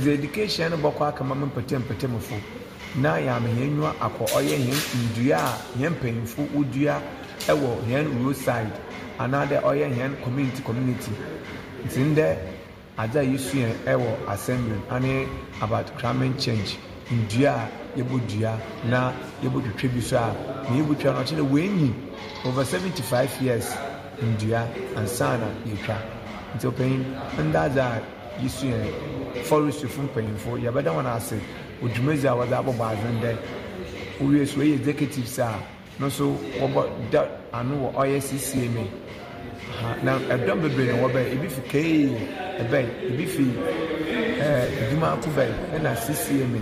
the education bɔkɔ aka ma mpɛtɛmpɛtɛmfo na ya me henwa akɔ ɔyɛ hen ndua hen mpanyimfo udua ɛwɔ hen roadside another ɔyɛ hen community ntinde aja yisuen ɛwɔ assembly ane about climate change ndua yebodua na yebotwetwe bi so a na yebotwa no kyene wenyi over 75 years ndua ansana yetwa nti open ndaza yisuen forest from painful yabada wana ase odumezi awada abobazin de we so executives are no so obo that anu OSCCMA na edom bebre no wo ba ebi fi kai ebi fi eduma ku ba na CCMA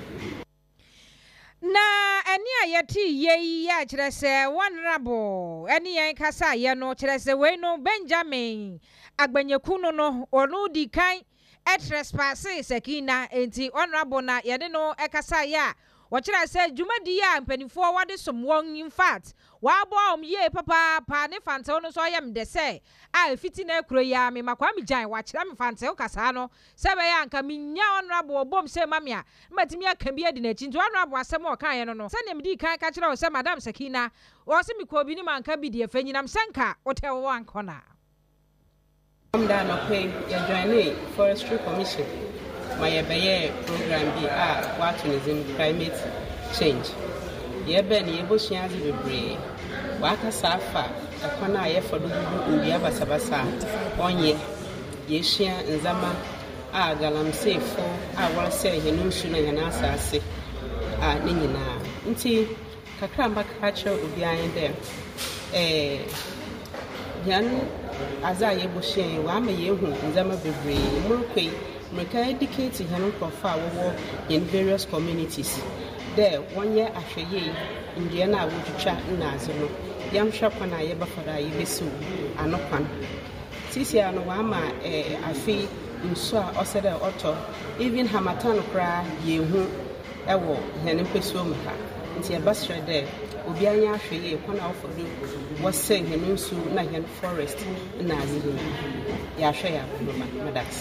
na eni ayeti ye ya kire se honorable eni yen kasa ye no kire se we no Benjamin Agbanyeku no onu di kan trespassing Sekina enti honorable na yede no ekasa ya wo kire se dwumadi ya mpanifo wade somwon in fact wa bo ye papa pa ne fante no so yam de se a fiti na ekuro ya me makwa me jan wa kire me fante o kasa no se be ya nka menya honorable bom se mamia matimi aka bi adi na chi nti honorable asem o kan ye no se ne medi kan ka kire o se madam Sekina wo se me ko bi ni manka bi de afanyinam senka o te wo ankona down okay join forestry commission my beye program bi tourism climate change ye be ni ebosuazi bebre wa ka safa akona ye fodo ndi abasabasa onye ye hia nzama galamsefo wala se henu nsu na yana asase ne nyina nti kakra mbaka cha obi an de yan aza ye bohye wa ma ye hu nzama bebre murkwe murka educate hanu profa wo in various communities there one year ahweye ndie na awotwa na aze no yamhwa kwana ye bafara ye besu anokwan sisi ano wa ma afi nso a osede oto even hamatan kra ye hu ewo hanu peso mka nti e basre there obi anya ahweye kwana ofodo wose hanu nsu na hanu forest na aze ya hwe ya madax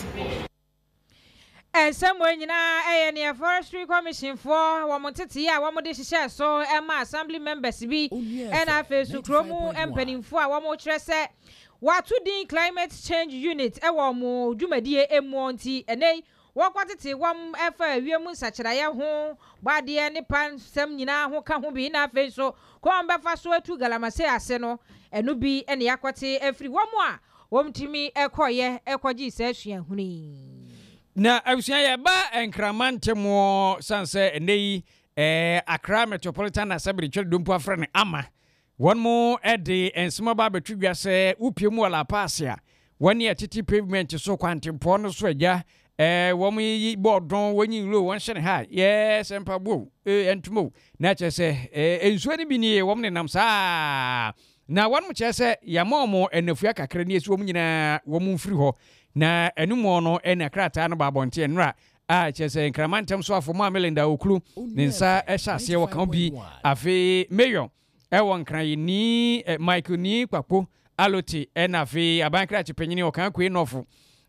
somewhere nyina eye forestry commission for wo motete ya wo mode hihye so ema assembly members bi na afesu kromu empanimfo a wo mo kire se watu din climate change unit wo mo dwumadie emu nti enei wo kwatete wom efa awiemu nsachiraye ho bade ne pansem nyina ho ka ho bi na afeso ko mbefa so atu galamase ase no enu bi ene yakote afri wo mo a womtimi ekoye ekogi se ahua huni na abusia ya ba enkramante mo sanse nei Accra Metropolitan Assembly chwe dompo afre ne ama won mo ede ensema ba betudwa se upiemu wala pasia woni etiti pavement so kwantempo no so agya wom yi bodon wonyi ro won hye ha yes empabo entumo na che se ensuani bi ni wom ne nam sa na won mo che se yamomo enafua kakra ni esi wom nyina wom mfiri ho na enumo no ena krata no babonte enra chese nkramantem so afo ma Melinda Okulu ninsa ehase wo kan bi afi mayor ewon kran ni Michael ni Kwapo Aloti ena afi abankra chepanyini wo kan kwe nofo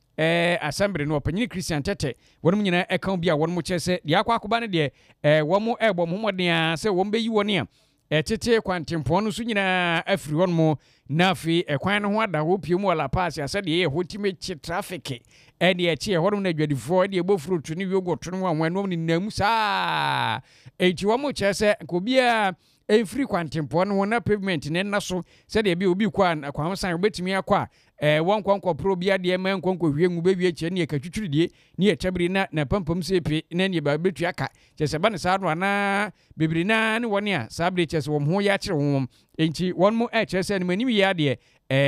assembly no panyini Christian Tete wonum nyina ekan bi a wonum chese dia akwakoba ne de womu ebom homoden a se won beyi woni a tete kwantempo no so nyina afiri wonum na afi ekwan no ho ada wo pie mu wala pass ase de ye hotime chi traffic ene e chi horum na dwadifo ene ebofuru tu ni yogoto no wanwan no ni namu saa enti wo mu chese ko bia enfiri kwantempo no na pavement ne na so se de bia obi kwa kwansan obetimi akwa won kwankwo pro bia de ma kwankwo hwie ngu bewie che ne katwutwuri die ne chabiri na pampam sepe na ne ba betu aka chese ba ne saa no na bebiri na ne woni a sabre chese wo ho ya kire wo enti won mu chese ne manimi ya de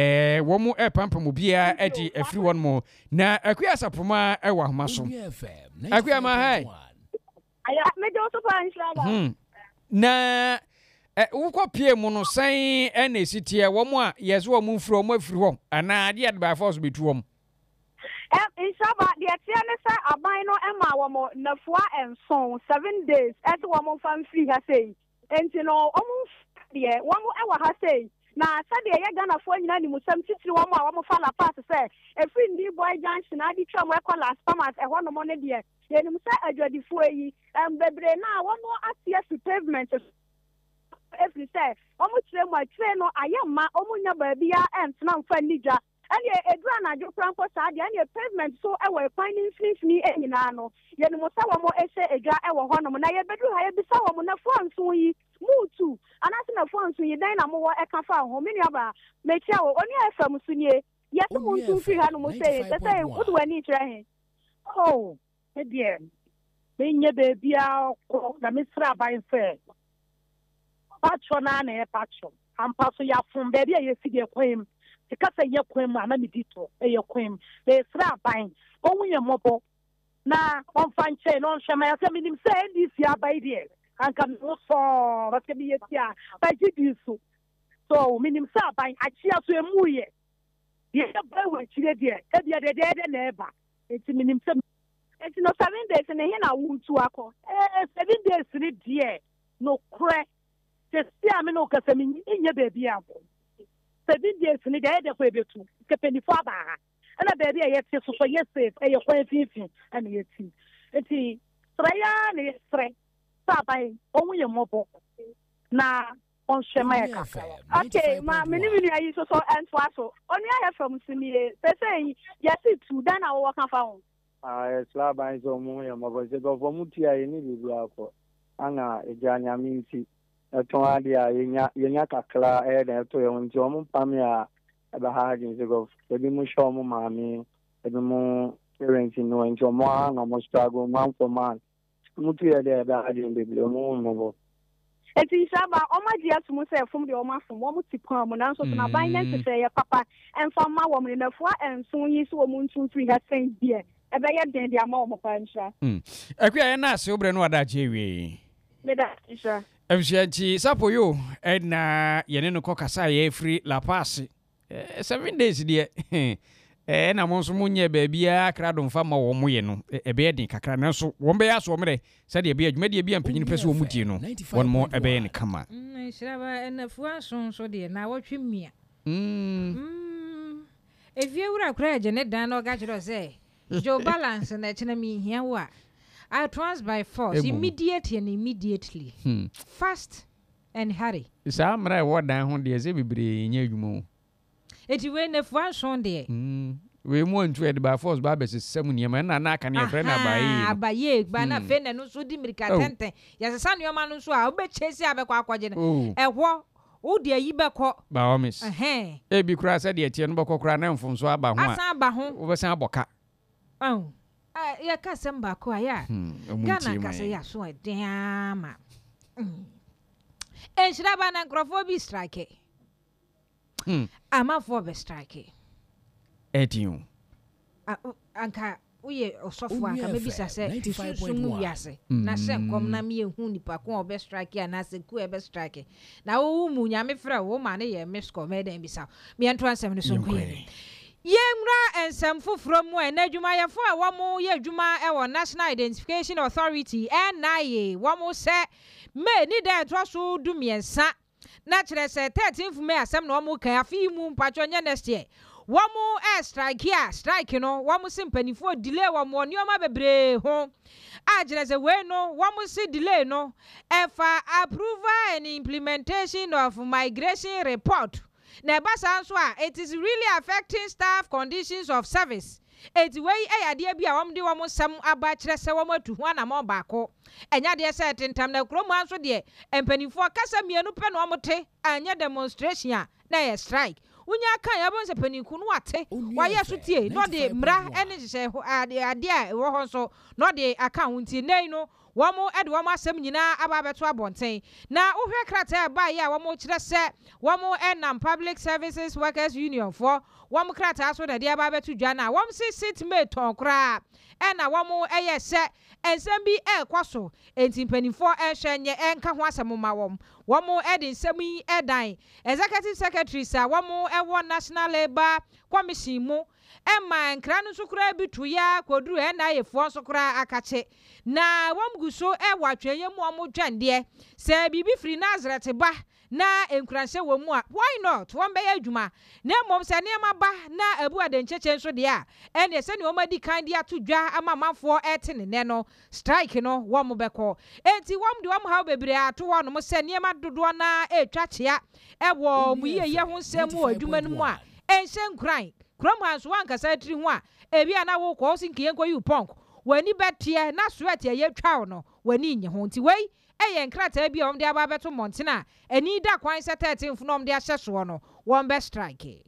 won mu pampam obia edi afiri won mu na akua sapoma ewa homa so akua ma hai aya me do so pa inshallah na ukọ pie mu no san na esitie wo mu a yeso wo mu mfuro mo afiri ho ana de advice force betu wo inshallah de tie ne sa aban no ema wo mo nafua enson 7 days et wo mo fan free ha sei enti no wo mo de wo mo ewa ha sei na sade ye Ghana fo nyina ni musam titiri wo mo a wo mo fa la pass se efiri ndi boy junction adi twa mo ekola spamat e ho no mo ne de yenim say adwadifo yi bebre na wono atie pavement every say omo kire mu akire no ayemma omo nya baabia entna mfa nidwa ene edura na adwokran ko saa de ene pavement so ewe finding free enyina no yenim say womo ehye edwa ewo honom na ye bedu ha ye bisa womo na fonso yi mutu anase na fonso yi dan na mo wo eka fa ho me nuaba mechia wo oni afam sunie yes muntu fi ha no mo say wodu wani kire he oh e die menye baabia ko na misra ban fe patcho na na e patcho ampa so ya fun baby e yesi de kwem te kasa ye kwem ama mi dito e ye kwem be sra ban onwunye mobo na onfa nche no nhwema ya se minim se ndisi abai de anka no so baske bi yetia ba gidi so minim sa ban achia so emuye ye ba we chire de e bia de na eba enti minim se enti no 7 days na he na wutu akọ 7 days ni de no kre se sia me no kasa mi nya baby akọ 7 days ni de ko ebetu ke penifo aba ana baby e yete so ye safe e ye kwa finfin ana yeti enti straya ni stre sa bai onwuye mobo na on shema e kaka okay ma mini ayi so entwa so oni aye from simie say yesi tu dan na wo kan fa ho slab bai so mu ye mobo se go for muti ayi ni bibi akọ ana ejanya minti eton ade a yenya kakra e na to ye nti o mu pam ya aba ha jin se go ebi mu show mu mami ebi mu parents no nti o mo na mo struggle man for man mutu ya de aba ha jin bibi o mu mobo eti shaba omaji atumu se fum de omafum wo muti kwa mo na so na ban na se ye papa enfa ma wo mo na fua ensun yi so wo mu ntun free ha sen bie ebe ye den de ama wo mo pa ntra akwa ye na ase obre no ada je wi me da isha efsianti sapo yo na ye ne no kokasa ye free la pass 7 days de na mo nso munye baabia krado mfa ma wo moye no ebe ye din kakra na so wo mbe ya so mre se de ebe adwuma de ebe ampanyin pese wo mudie no won mo ebe ye ne kama shiraba enafu ason so de na wotwe mia evie wura kra je ne dan no ga kiro se jo balance na chena mi hia wo I trans by force immediately and immediately fast and hurry isa mra wo dan ho de ze bibre nya adwuma eti we ne fwa son de we mo ntu e de by force ba bese semu niam na aka ne frɛ na abaye gba na fe na no so di mirika tenten ya sesa ne ma no so a obe chesi abekọ akwaje ne ehwo wo de ayi bekọ ba omis e bi kura se de tie no bekọ kura na mfom so aba ho a asa aba ho wo be san aboka ya ka sem ba ko aya gana ka se ya so edama enshira ba na nkrofo bi strike ama for be strike etiu anka uye osofo anka mebisa se sumu wiase na se kom na me ehu nipa ko obe strike na se ku ebe strike na wo mu nyame fra wo ma ne ye miss comedian bisa me ento ansem ne so ku Yemra and some from when Najuma for one more year Juma our National Identification Authority and Naye one more set may need that to do me and sa naturally said 13th May some normal cafe moon patronia next year. One more strike here, strike one more sympathy for delay one more new mabe home. As a way no one more see delay no approval and implementation of migration report. It is really affecting staff conditions of service. It's way a idea be a woman do almost some about se woman to one among bako. And yet, they said in time the Chroma so dear, and penny for Casamiano Penomote, and your demonstration, nay, a strike. When you can't have a penny kunwate, why yes, not the mra, and say, the idea, also, not the account in no. One more at one more semina about Bonte. Now, over crata by ya one more chess, one more and public services workers union for one more crata so that dear Baba to Jana, one sit made to crab, and a one more a set, and some be air quasso, 1824 and shanya and Kawasa one more adding semi air dying. Executive secretary, sir, one more at one national labor commission. Emma nkra no so kura bitu ya koduru na yefo so kura akache na wamguso watweye mu omodwande se bibi free Nazareth ba na enkranse wo mu a why not won be adwuma na mom se ne ma ba na abu adencheche nso de a ene se ne o madi kan de atodwa amamanfo etene ne no strike no wo mo beko enti wom de wom ha bebre ato wo no mo se ne ma dodo na etwachea ewo mu ye ho nsem wo adwuma no mu a ense nkran krom hanso wankasa tiri ho a ebi ana wo ko sinkiye nko yu punk wani betie na sweat ye twa no wani nye ho nti wei eye nkrata bi om de aba beto montena eni da kwan se 13 funom de ahyeso no won be strike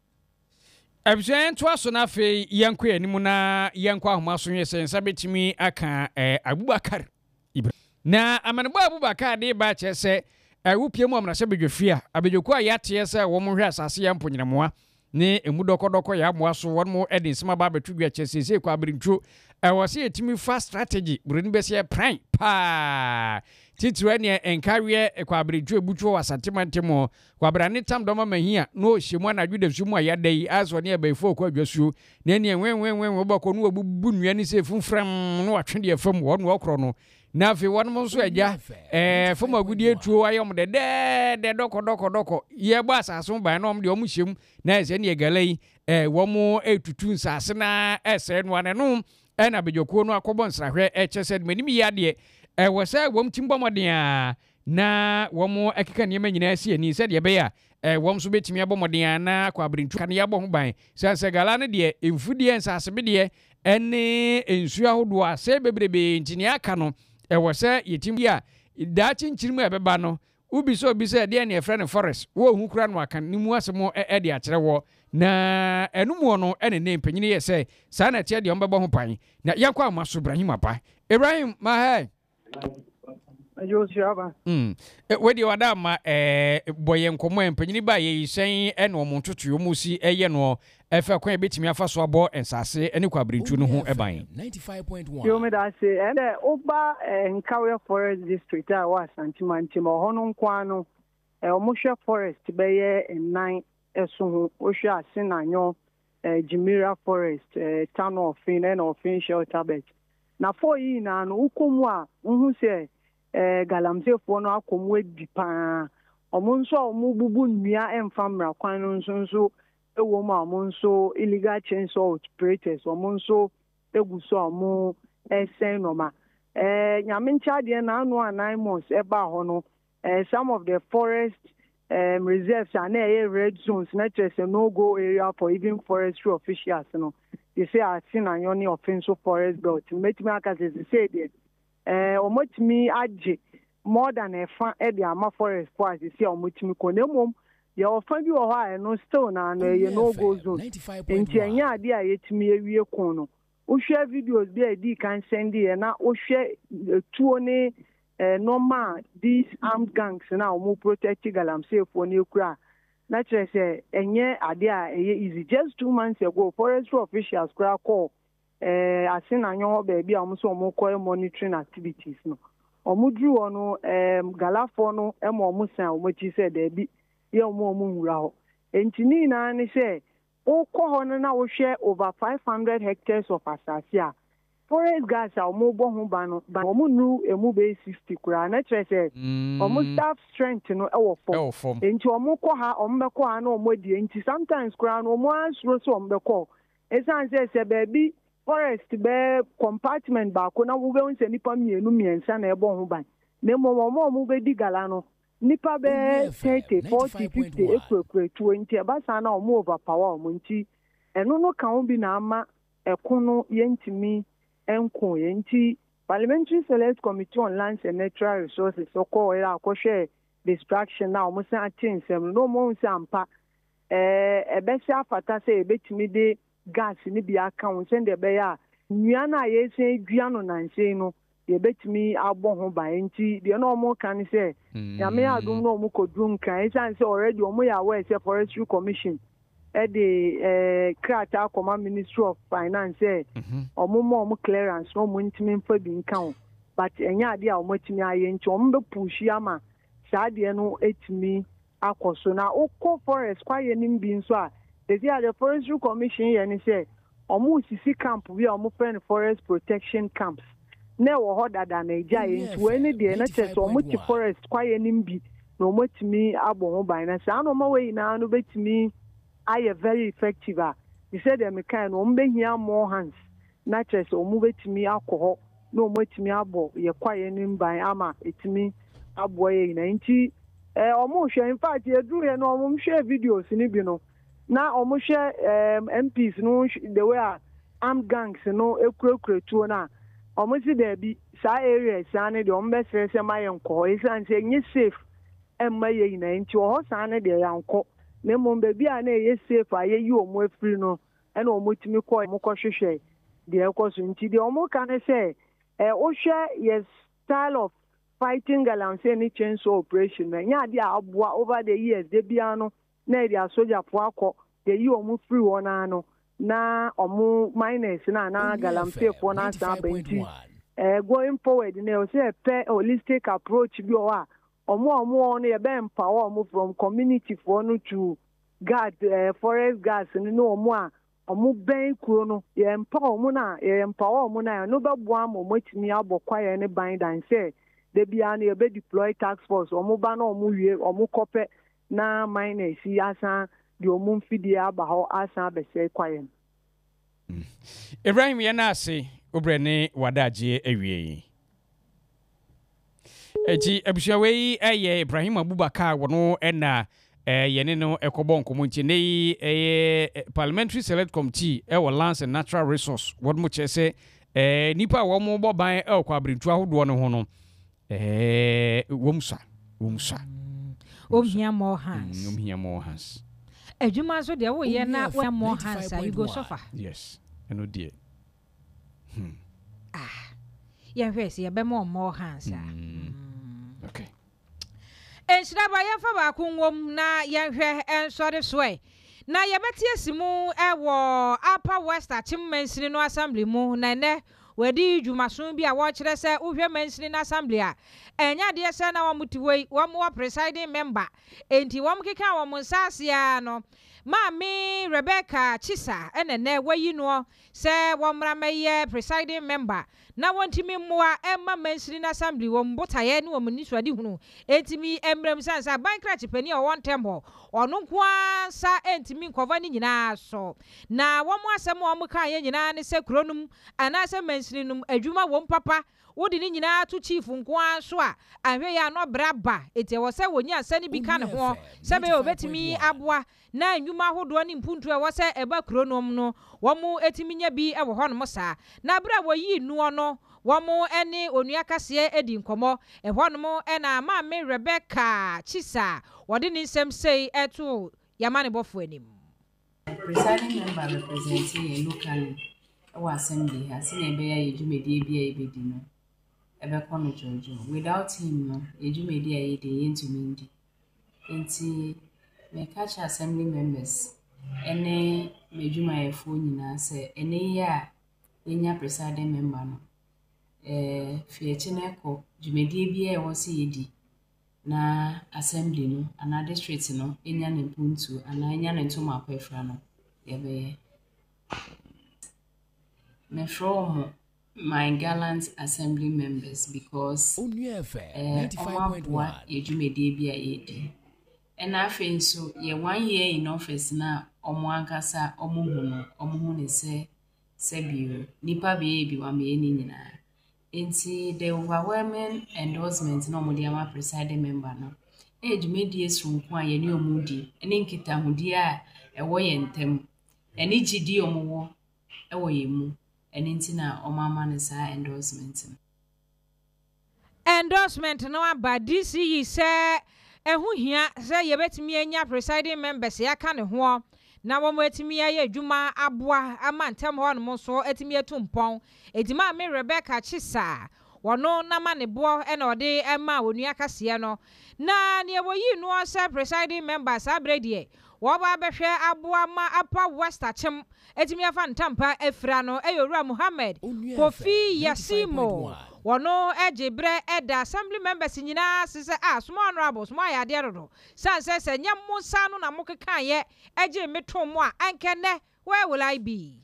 Absen to aso na fe yanko animu na yanko ahoma so yesen sabetimi aka Abubakar na amanebo Abubakar de ba chese wupie mu amna se bedwefia abedwoku a yate se wo mo hwe asase ya mponyinamoa ne emudokodoko ya moaso won mo edin sima ba betudwa chese kwa abirintwo wose etimi fa strategy buruni bese pran pa titire ne enkawe kwa abirintwo ebutwo wasantemantemo kwa brane tam doma mahia no hyemu na dwude su mu ayadai aso ne ebefo kwa adwasu ne ne wenwenwen obako no obubu nua ni se funfram no atwede afam won okro no na fe won mo so agya fom agudie tuo ayom de doko ye gba asaso ban no de omuhyem na ese ne galai wo etutu nsase na ese no anenu na bedwokuo no akobɔ nsrahwɛ chese manim yade wose wom timbɔmɔden a na wom ekeka niema nyina si ani sɛ de be ya wom so betimi abɔmɔden na kwa abrintu kan yabɔ ho ban sɛ gala ne de emfudie nsase be de ene ensu ahodo a sɛ bebrebe ntini aka no wose yetim bia da chinchirimu ebeba no ubi so bi sɛ de ne efrɛ ne forest wo hu kura no aka nimu asemo de akyerɛ wo na enumu no ene ne mpanyini ye sɛ saa na tie de ombɛbɔ ho pan na yakwa amaso Ibrahim apa Ibrahim ma hai ayo siaba wedi wada ma boye nkomo mpanyini ba ye sen ene omo ntoto yo musi eye no efa kwan betimi afa so abɔ ensase ene kwa brintu no ho eban 95.1 yo me da se ene oba nkawe forest district a wa santimanti ma ho no nkwa no omohwe forest beye 9 esu ohwe asenanyo Jimira forest town of Fin and of Fin shelter bed na for yi na no ukomu a hu se galamsefo no akomu edi pa omonso omububu nnua emfamra kwan no nso ewo ma omonso illegal chainsaw operators omonso eguso omo esen no ma nyamincha de na anu 9 months eba ho no some of the forest reserves are near red zones, not just a no-go area for even forestry officials. No, they say I've seen a yoni offensive forest belt. Make me as they say that. Or much me adje more than a fan at the Ama forest forest. They say or much me konemum. You offend you or I no stone and you no-go zone. In Kenya, dear, yet me a real corner. We share videos there. They can send it and now we share 2 normal these armed gangs now more protect galamsey for new cra. Naturally say enye ade easy. Just 2 months ago, forestry officials call asin anyo baby amuso mo call monitoring activities no. Omudru ono galafo no omo san omo chi say there be ye omo nwura ho. Entini na ni say o ko ho na wo share over 500 hectares of asase. Forest guys are mobile home ban nu emu be 60 kura na trese omo staff strength no ewo form enti omo ko ha ombeko ha na omo die enti sometimes kura no omo ansuro so ombeko esan se baby forest be compartment ba ko na wo be unse nipa miensa na ebo ho ban na omo be digala no nipa be 30 40 50 ekwe 20 abasa na omo overpower omo enti eno no kan bi na ama ekono yentimi enko yenti Parliamentary Select Committee on Lands and Natural Resources so call era akɔhwɛ distraction na omo san atensem no mo nsampa ebese afata sɛ ebetimi de gas ni bi aka wo sɛ de be ya nnua na yɛsen dua no nanse no yebetimi abɔ ho ba enti de no omo kan sɛ nyame adom no omo kodum kan esan sɛ already omo ya aware sɛ Forestry Commission the Krata Command Ministry of Finance omo clearance no mo ntimi mfa bi nkan but enya ade a omo timi aye nti omo be push ama saa de no etimi akoso na okọ forest kwaye nim bi nso a the Forestry Commission yen say omo sisi camp we omo friend forest protection camps na wo hoda da na eja we ni de na chese omo ti forest kwaye nimbi na omo timi abo ho ban na sa no ma we na no betimi aye very effective he said them kind omo behia more hands na chese omo betimi akọ na omo timi abo ye kwaye nimban ama etimi abo ye na nti omo hwe in fact ye duru ye no omo hwe videos ni bi no na omo hwe MPs no the way armed gangs no ekurokure tuo na omo si there bi sa area sa ne de omo be sese mayenko isan se nyi safe emma ye na nti o sa ne de yanko na mo be bia na ye safe aye yi omo afiri no e na omo timi ko omo ko hwehwe de ekoso nti de omo ka ne se o hwe yes style of fighting gallant any chainsaw operation na nya de aboa over the years de bia no na dia soldier po akọ de yi omo free one ano na omo miners na galampe po na sabenti going forward na o say a holistic approach bi o a omo no ye be empower omo from community for no to guard forest guards no omo a omo ben kuro no ye empower omo na ye empower omo na no be boa omo timi abokwa ne ban dan say de bia na ye be deploy task force omo ba na omo wie omo kope na miners si asan de omo mfidi aba ho asan bese kwaye Ibrahim Yanase obrene wadaje awie eji abusuawe eye Ibrahim Abubakar wono ena yene no ekobo nkomo nti nei parliamentary select committee wo lands and natural resource wodmo chese nipa wo mo boban kwa abrintu ahodo no ho no womsa Omhia more hands. Ejuma so de wo ye na we more hands you go suffer. Yes. Eno die. Ye hwese ye be more hands. Okay. Enshira ba ye fa ba kunwom na ye hwe ensore soe. Na ye betie simu ewo Upper West Achimmansini no assembly mu na ne wedi dwumason bi a wo kire se uhwe mansini na assembly a enya de se na wo mutiwei wo mo presiding member enti wo mkeka wo monsase ya no Mami Rebecca Chisa enene wayi no se wo mra meye presiding member na wontimi mmoa emma mansini na assembly wo mbotaye ne wo munisuade hunu entimi emrem sansa bankra chipani o won tembo ono kwa sa entimi nkova ni nyina so na wo mo asem wo mka ye nyina ne se kronum anase mansini num adwuma wo papa wodi ni nyina to chief nkwa so a ahwe ya no braba ete wo se wonya asani bi kan ho se be obetimi aboa na anwuma hodo ni mpuntu e wo se eba kronum no wo mu etimi nya bi e wo ho no mo sa na bra wo yi nuo no wo mu ene onua kase edi nkomo e ho no mo e na Mami Rebecca Chisa wodi ni nsem sei eto yamane bofo anim presiding member representing locally our assembly has seen a bear ejumedi bia ebedi no ebe kono jojo without him no ejumedi aye dey into enti me catch assembly members ene mejuma efo nyina se ene ya enya presiding member no fieche na ko jumedi bia e wosi yedi na assembly no ana district no enya ne mpuntu ana enya ne ntoma akwafra no ebe me from my gallant assembly members because ONUFM 95.1 ejumedi bia yedi and afen so ye 1 year in office na omo ankasa omo hu ne se bio nipa be wa me ni nyina enti the overwhelming endorsement no mo dia ma presiding member no ejumedi esunko a ye ne omudi ene nkita hudi a ewo ye ntem ene gidi omo ewo ye mu ene nti na omama ne sa endorsement no aba DCE se ehu hia se yebetimi enya presiding members ya ka ne ho na wo mo etimi ya adwuma aboa ama ntem ho no so etimi etumpon edima Mami Rebecca Chisa wono na ma ne bo e na ode ema onua kase no na ne wo yi no se presiding members abredie wo ba behwe aboa ma Upper West Achim etimi afa ntampa efra no eyowura Muhammad Kofi Yasimo wono ejibre eda assembly members nyina sese small honorable small ya de rodo san se nyam sa no na mokeka ye eje metom a ankene where will I be?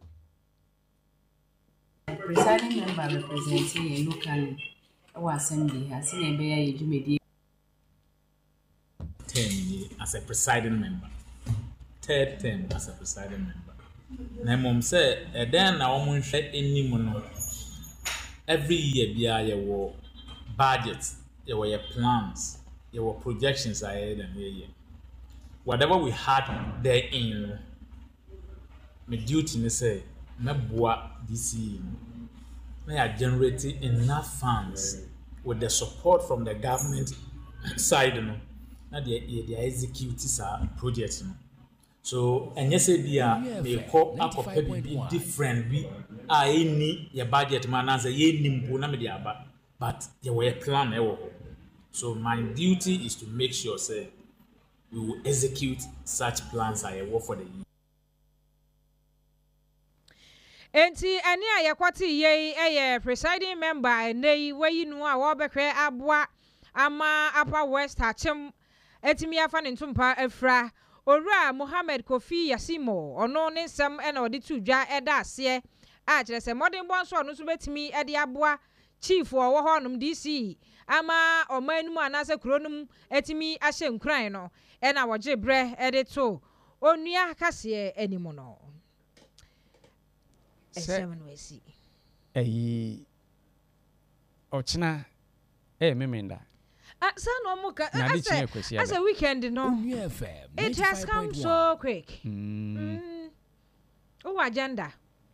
Presiding member representing locally our assembly has seen a bear Jumedi 10 as a presiding member. Third term as a presiding member. Na mom say then na omo hwe enim no every year bia ye wo budget, ye wo plans, ye wo projections ahead and year. Whatever we had there in my duty ne say meboa this year. May are generating enough funds with the support from the government side, now they execute this project. So, and yes, they call up a different. We are any your budget man as a year but they were plan. So, my duty is to make sure say we will execute such plans I work for the year. Enti ani ayakwati ye presiding member nei wayinu a wo bekwe aboa ama Upper West Hachem etimi afa ne ntumpa afra Owura Mohammed Kofi Yasimo ono ne nsem e na odi tudwa eda ase a kire se modern bonso ono so betimi e de aboa chief wo honum DC ama omanum anase kronum etimi ahye nkran no e na woje bre e de to onua kase animo no. 7 we see. Ochina memenda. Son of Moka as a weekend, no. It has come so quick. Oh, agenda.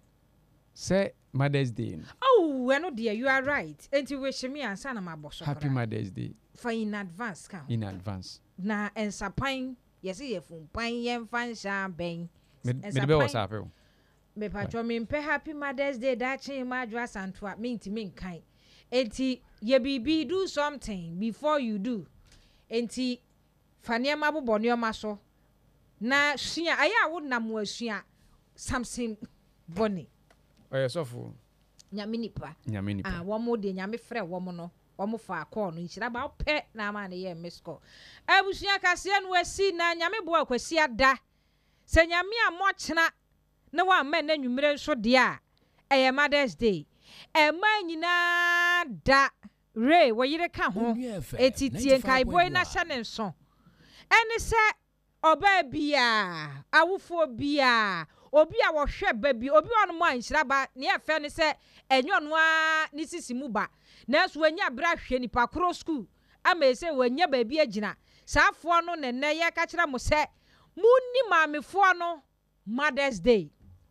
Say Mother's Day. Oh, well, dear, you are right. And you wish me and son of my boss. Happy Mother's Day. For in advance, count. In advance. Na and sapine, yes, if pine yam fan champagne. Maybe was happy. Me patro me mpe happy Mother's Day that chain my dress and to mean to mean kind. Enti ye bibi do something before you do. Enti fania mabu bonio maso. Na shia aya would na mo shia something bonny. Oh so fu. Nyaminipa. Nyaminipa. One more day nyame frɛ wo mo no. Wo mo fa call no nhyira ba pɛ na ma ne ye miss call. Abusia kase no asi na nyame bo akwasi ada. Se nyame a mo kyena na wa men na nwumire nso de a Mother's Day man nyina da Ray wo yire ka ho etitie nkai boy na hye ne nso ene se oba bia awufo bia obi a wo hwe ba bi obi ono mo anhyira ba ne efe ne se enyo no a ne sisi mu ba na so anya bra hwe nipa kro school ama se wanya ba bi agina saafo no ne ne ye ka kira mo se munni maamefo no Mother's Day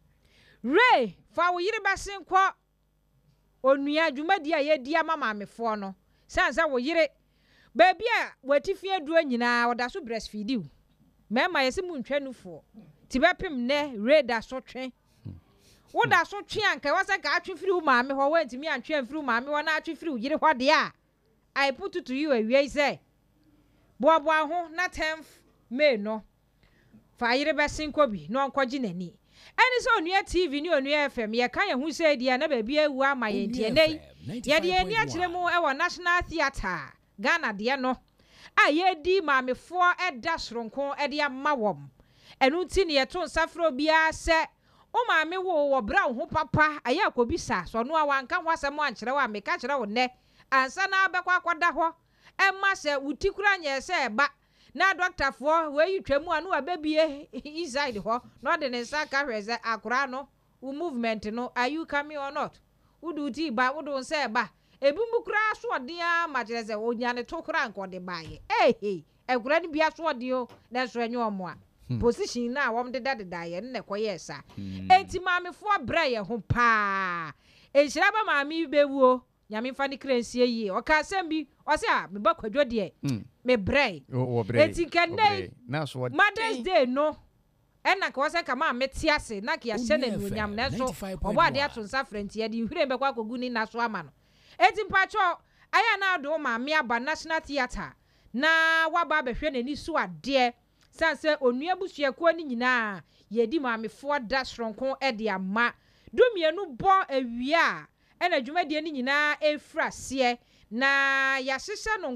Ray fa wo yire basen kwo onua dwumadi a ye dia mama mefo no sansa wo yire baby a watifi aduo nyina woda so breastfeed you mema yesi mu ntwanufo ti bepem ne Ray da so twen woda so twen anka wasa ka atwefiri wo maame ho wantimi antwen firi wo maame wo na atwefiri wo yire ho de a I put it to you awie say boabo ho na 10th May no fa yire basen kwo bi no nkwaji nani Any so near TV ni onua FM ye kan ye hu se dia na ba bia ewu ama ye ntie nei ye de ni akire mu e wo National Theatre Ghana de no a ye di maamefo eda soronko e de ama wom enu nti ne ye to nsafro bia se o maame wo bra ho papa aye akobisa so no awanka ho asem ankire wa me ka kire wo ne ansa na abekwa akoda ho e ma se utikura nye se ba na doctor for we you twemu anu abebie inside ho no de ne saka hweze akura no u movement no are you coming or not udu ti ba udu nse ba ebimu kura so ode a ma kire se onyane to kura nko de baye ekura ni bia so ode o na so enye omo a position na wom de ye ne koye sa enti maamefo bra ye ho pa enhyira ba maami bewuo nyame fa ni kransie yi o ka sembi o se a me ba kwadwo de me brai eti kanai Mother's Day no ena ka wase kama meti ase na ka hye na nuonyam na so obo ade ato nsa frenti ye de hwire mbekwa akogu ni na so ama no eti mpacho aya na ado maame aba National Theatre na waba behwe na ni so ade sanse onua busuakuo ni nyina ye di maamefo da soronko e de ama dumienu bo awia ena dwumadie ni nyina efrasie na yahyehyɛ no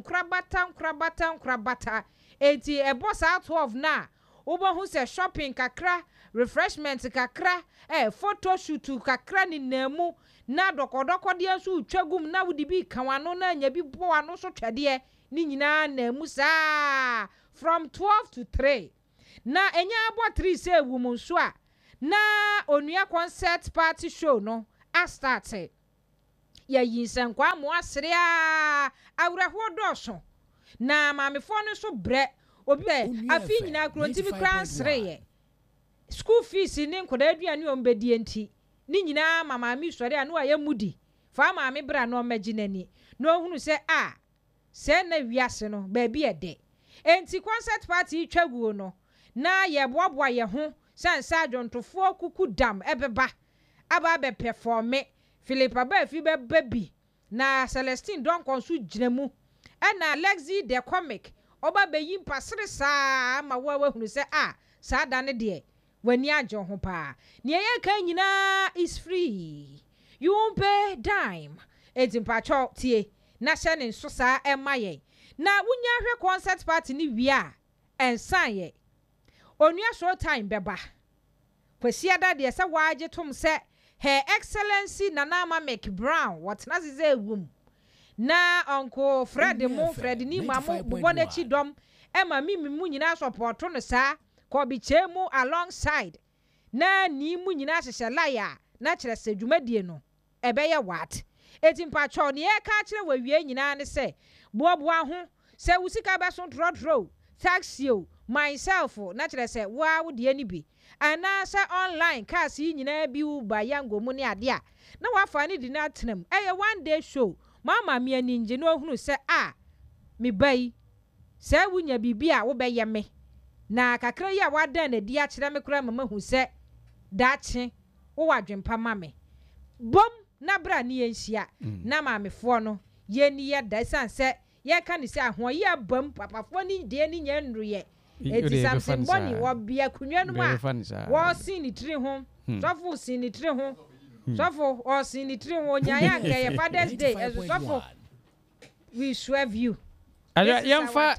nkrabata enti ebo saa 12 na ubohu se shopping kakra refreshment kakra photo shoot kakra ni namu na dokodoko de nso twagum na wudi bi kanwano na nya bi bo ano so twede ni nyina namu saa from 12 to 3 na enya abo 3 say ewum nso a na onua concert party show no a started ya yinsankwa mo asere a awraho doso na mamefo no so bre obi afi nyina kronti bi kran sreye school fees ni nkoda aduane ombedi enti ni nyina mama mi sori anu aye mudi fa mama mi bra no maginani no hunu se se na wiase no ba bi ede enti concert party twaguo no na ye boaboa ye ho sansa adwontofo kuku dam ebeba aba be performe Philip Abafi be baby na Celestine don konsu ginemu na Lexi the comic oba be yimpa sere saa ma wa hunu se saa da ne de wani ajo ho pa ne ye kan nyina is free you won't pay dime etimpa cho tie na hye ne so saa emaye na wunya hwe concert party ni wi a ensan ye onua show time beba kwasi ada de se waje tom se Her Excellency Nanama McBrown what na ze egum na Uncle Fred ni mamu bobonechi dom ema mimi mu nyina support no saa ko bi chemu alongside na ni mu nyina hyehyɛ laya na kyerɛ sɛ dwumadie no ebɛyɛ what etimpa cho ne e ka kyerɛ wawie nyina ne sɛ boaboa ho sɛ wusika bɛ so trotro taxi o myself na kyerɛ sɛ wa wo de ani bi ana sa online cars yi nyina bi uba yango mu ne ade a na wafa ne di na tenam one day show mama me ani nje no hunu se me bai se wunya bibi a wo beye me na kakra yi a wada na di a kire me kura mama hu se dache wo wadwempa mame bom na bra ne yenhia na mamefo no ye ni ye da san se ye ka ni se ahoyi abam papafo ni de ni nya nruye eti something boni wo bia kunwa no ma wo sin ni tiri ho sofo sin ni tiri ho sofo o sin ni tiri ho nya ya nke ye Father's Day as sofo we swerve you yamfa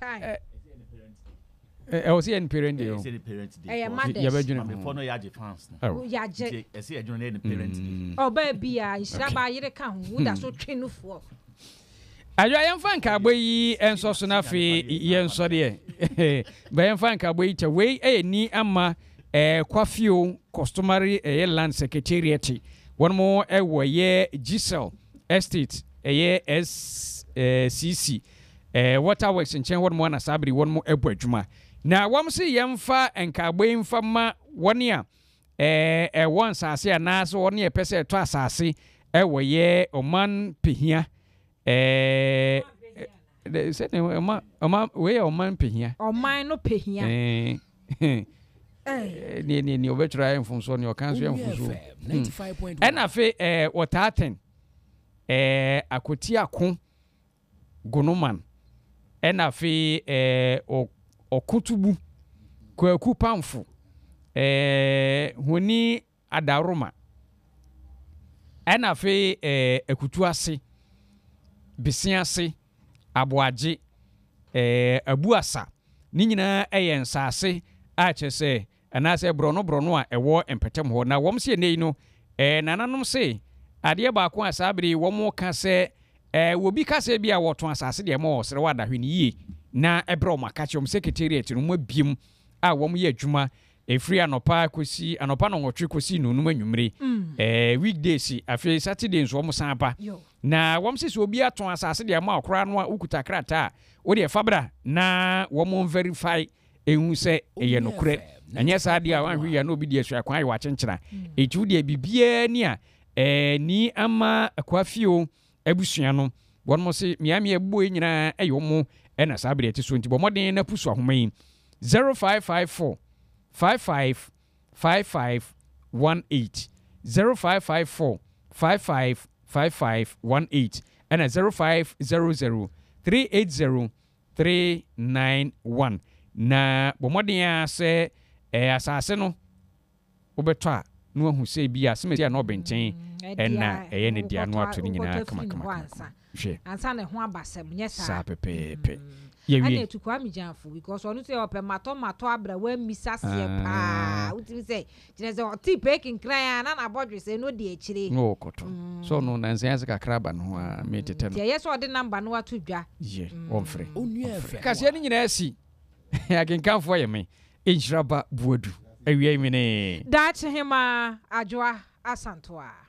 I was in parent day. Ya bedwuna before no ya je fans. Ya je. Ese edwuna ne parent day. O ba bia israba yire ka ho wuda so twinufo. Ayo yamfa nka boyi enso so na fe yenso de ba yamfa nka boyi ta we ni ama kwafio customary land secretariat one more wo ye Giselle estate SCC water works nchen one more na sabri one more adwuma na wam se yamfa nka boyi mfa ma woni a won sase na so woni pese to asase wo ye oman pehia say oma we oman pehia oman no pehia ni obetra enfunso ni okanso enfunso 95.1 and afi wataten akoti akon gonoman and afi okutubu kwaku pamfo honi adaroma and afi ekutu ase bisiase aboaje abuasa ni nyina nsase a kyese anase brono a ewo empetem ho na wom se nei no nananom se ade ba ko asabri wom ka se wobi ka se bia woto asase de ma osere wada hwini yie na ebro maka kyom secretariat no mo biem a wom ye adwuma efri anopa no ngotwe kosi nunum anwumre weekdays afi Saturday nso wom san pa na wom se obi aton asase de ma okra no a ukuta krata wo de fabra na wom verify ehu se eye nokre anya sa dia wan hwi ya no obi de asua kwan ayi wa chenchena etu de bibia ni a ni ama akwafio abusua no won mo se miami ebuo nyina eyo mo na sabere ti so nti bo modern na pusu ahoman 0554 555518 0554 555518 and 0500 380 391 na bomoden se asase no obeto a no ahu se bia semesi na obenten ɛna ɛyɛ ne dia no ato ne nyinaa kama hwɛ ansa ne ho abasɛm nyɛ saa pepepe yɛwie ana tukwa mijanfo because ɔno sɛ ɔpɛ mato abra wa misa seɛ paa wotimi sɛ gyina sɛ ɔte pekin kran na na bɔdwe sɛ no de akyire no koto so no nansa yɛ sɛ kakra ba no ho a metete no yɛ sɛ ɔde number no ato dwa ye ɔmfrɛ kaseɛ no nyinaa si akenkanfoɔ yɛ me ɛnhyira ba buadu awia mi ne daakye hema adwoa asantoa